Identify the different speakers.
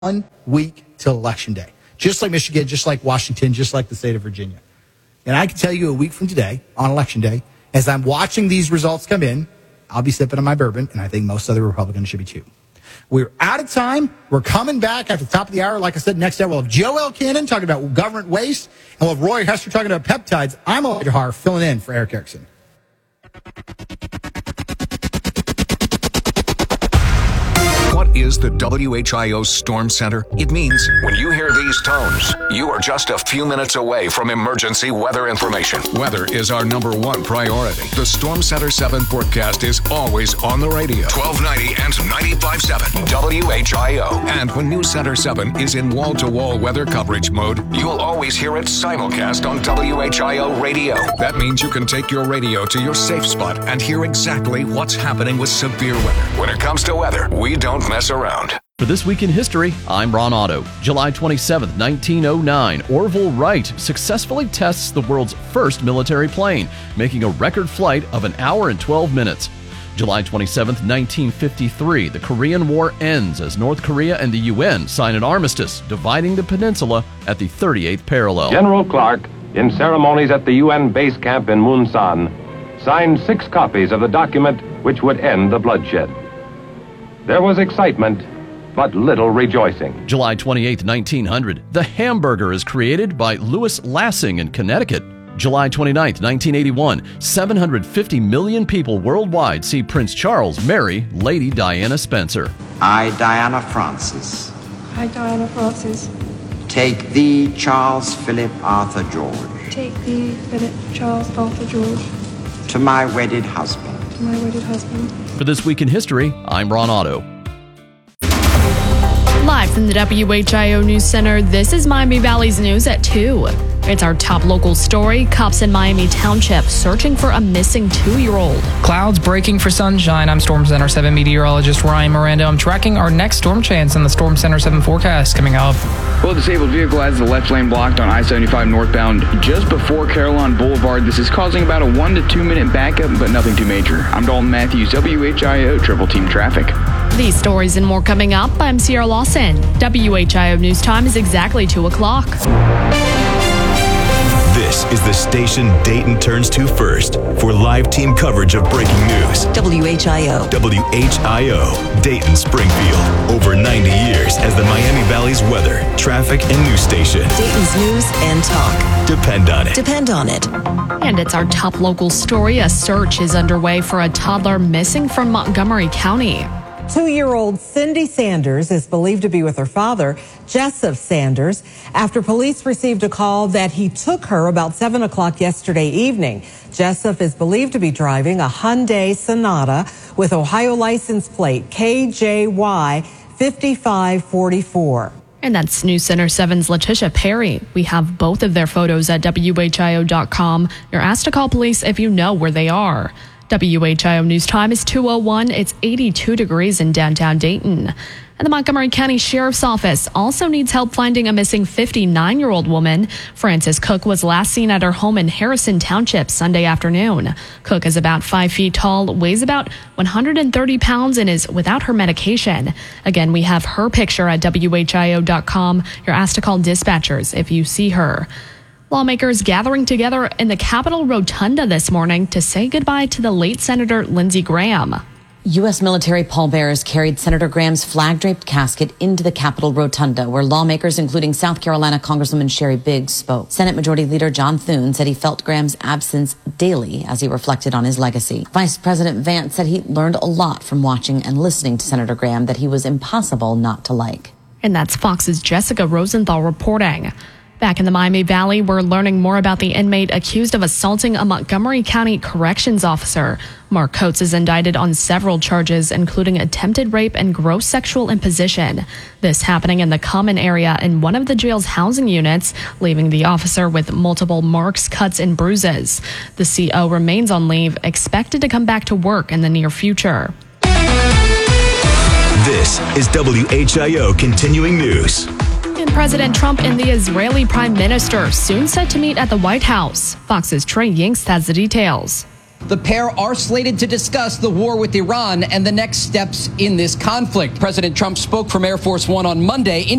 Speaker 1: 1 week till Election Day. Just like Michigan, just like Washington, just like the state of Virginia. And I can tell you a week from today, on Election Day, as I'm watching these results come in, I'll be sipping on my bourbon, and I think most other Republicans should be too. We're out of time. We're coming back at the top of the hour. Like I said, next hour we'll have Joe L. Cannon talking about government waste, and we'll have Roy Hester talking about peptides. I'm Elijah Har, filling in for Eric Erickson.
Speaker 2: What is the WHIO Storm Center? It means when you hear these tones, you are just a few minutes away from emergency weather information. Weather is our number one priority. The Storm Center 7 forecast is always on the radio. 1290 and 95.7 WHIO. And when News Center 7 is in wall-to-wall weather coverage mode, you'll always hear it simulcast on WHIO radio. That means you can take your radio to your safe spot and hear exactly what's happening with severe weather. When it comes to weather, we don't mess around.
Speaker 3: For This Week in History, I'm Ron Otto. July 27, 1909, Orville Wright successfully tests the world's first military plane, making a record flight of 1 hour and 12 minutes. July 27, 1953, the Korean War ends as North Korea and the UN sign an armistice, dividing the peninsula at the 38th parallel.
Speaker 4: General Clark, in ceremonies at the UN base camp in Munsan, signed 6 copies of the document which would end the bloodshed. There was excitement, but little rejoicing.
Speaker 3: July 28, 1900, the hamburger is created by Louis Lassing in Connecticut. July 29, 1981, 750 million people worldwide see Prince Charles marry Lady Diana Spencer.
Speaker 5: I, Diana Frances.
Speaker 6: I, Diana Frances.
Speaker 5: Take thee, Charles Philip Arthur George.
Speaker 6: Take thee, Philip Charles Arthur George.
Speaker 5: To my wedded husband.
Speaker 6: To my wedded husband.
Speaker 3: For This Week in History, I'm Ron Otto.
Speaker 7: Live from the WHIO News Center, this is Miami Valley's News at 2. It's our top local story. Cops in Miami Township searching for a missing 2-year-old.
Speaker 8: Clouds breaking for sunshine. I'm Storm Center 7 meteorologist Ryan Miranda. I'm tracking our next storm chance in the Storm Center 7 forecast coming up.
Speaker 9: Well, a disabled vehicle has the left lane blocked on I-75 northbound just before Carillon Boulevard. This is causing about a 1 to 2 minute backup, but nothing too major. I'm Dalton Matthews, WHIO Triple Team Traffic.
Speaker 7: These stories and more coming up. I'm Sierra Lawson. WHIO News Time is exactly 2 o'clock.
Speaker 10: This is the station Dayton turns to first for live team coverage of breaking news.
Speaker 11: WHIO.
Speaker 10: WHIO, Dayton Springfield. Over 90 years as the Miami Valley's weather, traffic, and news station.
Speaker 11: Dayton's news and talk.
Speaker 10: Depend on it.
Speaker 11: Depend on it.
Speaker 7: And it's our top local story. A search is underway for a toddler missing from Montgomery County.
Speaker 12: 2-year-old Cindy Sanders is believed to be with her father, Jessup Sanders, after police received a call that he took her about 7 o'clock yesterday evening. Jessup is believed to be driving a Hyundai Sonata with Ohio license plate KJY 5544.
Speaker 7: And that's News Center 7's Letitia Perry. We have both of their photos at WHIO.com. You're asked to call police if you know where they are. WHIO News Time is 2:01. It's 82 degrees in downtown Dayton. And the Montgomery County Sheriff's Office also needs help finding a missing 59-year-old woman. Frances Cook was last seen at her home in Harrison Township Sunday afternoon. Cook is about 5 feet tall, weighs about 130 pounds, and is without her medication. Again, we have her picture at WHIO.com. You're asked to call dispatchers if you see her. Lawmakers gathering together in the Capitol Rotunda this morning to say goodbye to the late Senator Lindsey Graham.
Speaker 13: U.S. military pallbearers carried Senator Graham's flag-draped casket into the Capitol Rotunda, where lawmakers, including South Carolina Congresswoman Sherry Biggs, spoke. Senate Majority Leader John Thune said he felt Graham's absence daily as he reflected on his legacy. Vice President Vance said he learned a lot from watching and listening to Senator Graham that he was impossible not to like.
Speaker 7: And that's Fox's Jessica Rosenthal reporting. Back in the Miami Valley, we're learning more about the inmate accused of assaulting a Montgomery County corrections officer. Mark Coates is indicted on several charges, including attempted rape and gross sexual imposition. This happening in the common area in one of the jail's housing units, leaving the officer with multiple marks, cuts, and bruises. The CO remains on leave, expected to come back to work in the near future.
Speaker 10: This is WHIO Continuing News.
Speaker 7: And President Trump and the Israeli Prime Minister soon set to meet at the White House. Fox's Trey Yingst has the details.
Speaker 14: The pair are slated to discuss the war with Iran and the next steps in this conflict. President Trump spoke from Air Force One on Monday.